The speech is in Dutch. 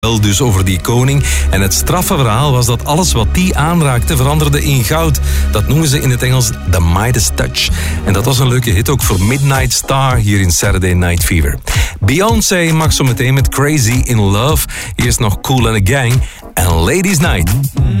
Dus over die koning. En het straffe verhaal was dat alles wat die aanraakte veranderde in goud. Dat noemen ze in het Engels The Midas Touch. En dat was een leuke hit ook voor Midnight Star hier in Saturday Night Fever. Beyoncé mag zo meteen met Crazy in Love. Eerst nog Kool and the Gang en Ladies Night.